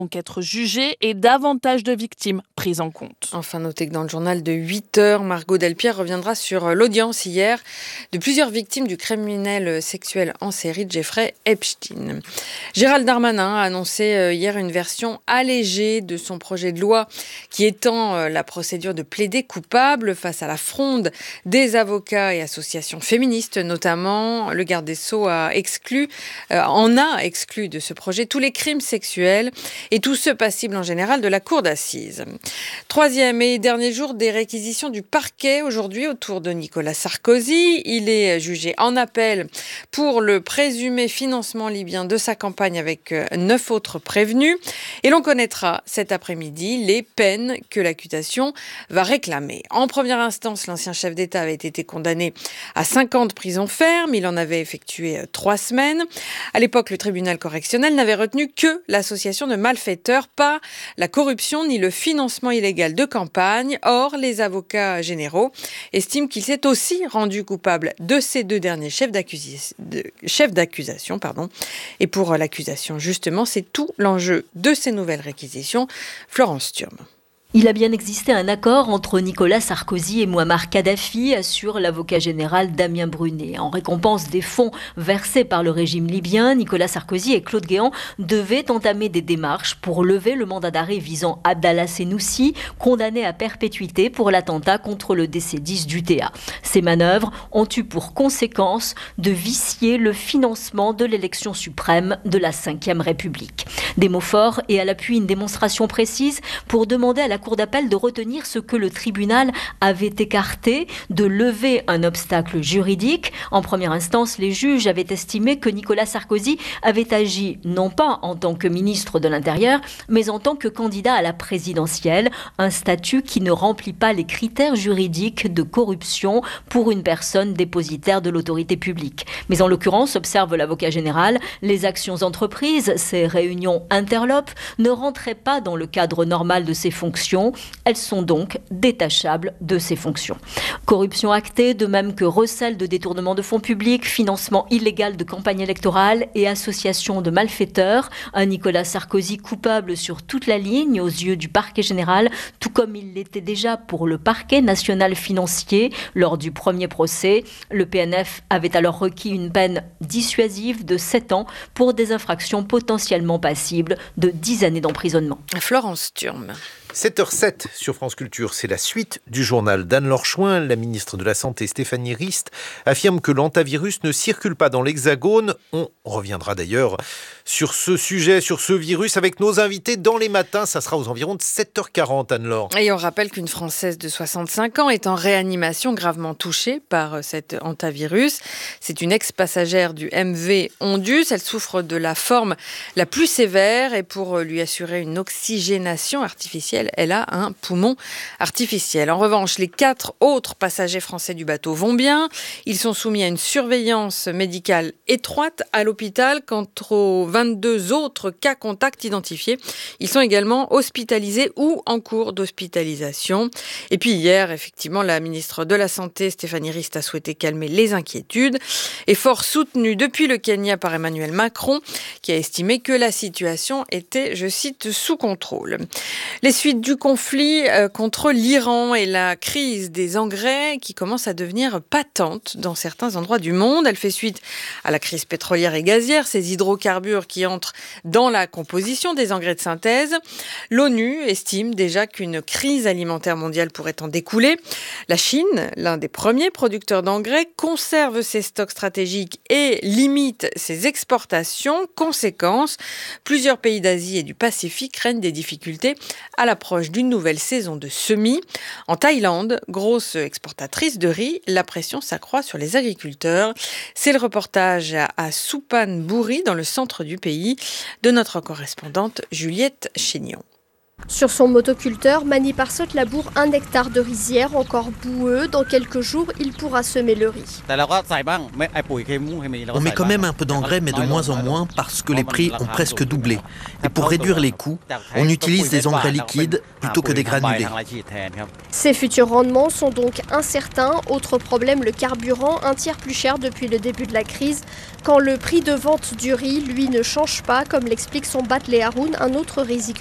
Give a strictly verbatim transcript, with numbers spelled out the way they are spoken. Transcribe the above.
donc être jugées et davantage de victimes prises en compte. Enfin, notez que dans le journal de huit heures, Margot Delpierre reviendra sur l'audience hier de plusieurs victimes du criminel sexuel en série Jeffrey Epstein. Gérald Darmanin a annoncé hier une version allégée de son projet de loi qui étend la procédure de plaider coupable face à la fronde des avocats et associations féministes notamment. Le garde des Sceaux a exclu, euh, en a exclu de ce projet tous les crimes sexuels et tous ceux passibles en général de la cour d'assises. Troisième et dernier jour des réquisitions du parquet aujourd'hui autour de Nicolas Sarkozy. Il est jugé en appel pour le présumé financement libyen de sa campagne avec neuf autres prévenus. Et l'on connaîtra cet après-midi les peines que l'accusation va réclamer. En première instance, l'ancien chef d'État avait été condamné à cinq ans de prison ferme. Il en avait effectué trois semaines. À l'époque, le tribunal correctionnel n'avait retenu que l'association de malfaiteurs, pas la corruption ni le financement illégal de campagne. Or, les avocats généraux estiment qu'il s'est aussi rendu coupable de ces deux derniers chefs d'accusation. De, chefs d'accusation pardon. Et pour l'accusation, justement, c'est tout l'enjeu de ces nouvelles réquisitions. Florence Sturm. Il a bien existé un accord entre Nicolas Sarkozy et Mouammar Kadhafi, assure l'avocat général Damien Brunet. En récompense des fonds versés par le régime libyen, Nicolas Sarkozy et Claude Guéant devaient entamer des démarches pour lever le mandat d'arrêt visant Abdallah Senoussi, condamné à perpétuité pour l'attentat contre le D C dix d'U T A. Ces manœuvres ont eu pour conséquence de vicier le financement de l'élection suprême de la cinquième République. Des mots forts et à l'appui une démonstration précise pour demander à la Cour d'appel de retenir ce que le tribunal avait écarté, de lever un obstacle juridique. En première instance, les juges avaient estimé que Nicolas Sarkozy avait agi non pas en tant que ministre de l'Intérieur, mais en tant que candidat à la présidentielle, un statut qui ne remplit pas les critères juridiques de corruption pour une personne dépositaire de l'autorité publique. Mais en l'occurrence, observe l'avocat général, les actions entreprises, ces réunions interlopes, ne rentraient pas dans le cadre normal de ses fonctions. Elles sont donc détachables de ces fonctions. Corruption actée, de même que recel de détournement de fonds publics, financement illégal de campagne électorale et association de malfaiteurs. Un Nicolas Sarkozy coupable sur toute la ligne aux yeux du parquet général, tout comme il l'était déjà pour le parquet national financier lors du premier procès. Le P N F avait alors requis une peine dissuasive de sept ans pour des infractions potentiellement passibles de dix années d'emprisonnement. Florence Sturm. sept heures zéro sept sur France Culture, c'est la suite du journal d'Anne-Laure Chouin. La ministre de la Santé, Stéphanie Rist, affirme que l'hantavirus ne circule pas dans l'Hexagone. On reviendra d'ailleurs sur ce sujet, sur ce virus, avec nos invités dans les matins. Ça sera aux environs de sept heures quarante, Anne-Laure. Et on rappelle qu'une Française de soixante-cinq ans est en réanimation gravement touchée par cet hantavirus. C'est une ex-passagère du M V Ondus. Elle souffre de la forme la plus sévère et pour lui assurer une oxygénation artificielle, elle a un poumon artificiel. En revanche, les quatre autres passagers français du bateau vont bien. Ils sont soumis à une surveillance médicale étroite à l'hôpital. Quant aux vingt-deux autres cas contacts identifiés, ils sont également hospitalisés ou en cours d'hospitalisation. Et puis hier, effectivement, la ministre de la Santé, Stéphanie Rist, a souhaité calmer les inquiétudes. Effort soutenu depuis le Kenya par Emmanuel Macron, qui a estimé que la situation était, je cite, sous contrôle. Les suites du conflit euh, contre l'Iran et la crise des engrais qui commence à devenir patente dans certains endroits du monde. Elle fait suite à la crise pétrolière et gazière, ces hydrocarbures qui entrent dans la composition des engrais de synthèse. L'ONU estime déjà qu'une crise alimentaire mondiale pourrait en découler. La Chine, l'un des premiers producteurs d'engrais, conserve ses stocks stratégiques et limite ses exportations. Conséquence, plusieurs pays d'Asie et du Pacifique craignent des difficultés à l'approche d'une nouvelle saison de semis. En Thaïlande, grosse exportatrice de riz, la pression s'accroît sur les agriculteurs. C'est le reportage à Suphan Buri, dans le centre du pays, de notre correspondante Juliette Chénion. Sur son motoculteur, Mani Parsot laboure un hectare de rizière encore boueux. Dans quelques jours, il pourra semer le riz. On met quand même un peu d'engrais, mais de moins en moins parce que les prix ont presque doublé. Et pour réduire les coûts, on utilise des engrais liquides plutôt que des granulés. Ces futurs rendements sont donc incertains. Autre problème, le carburant, un tiers plus cher depuis le début de la crise. Quand le prix de vente du riz, lui, ne change pas, comme l'explique son Batlé Haroun, un autre riziculteur.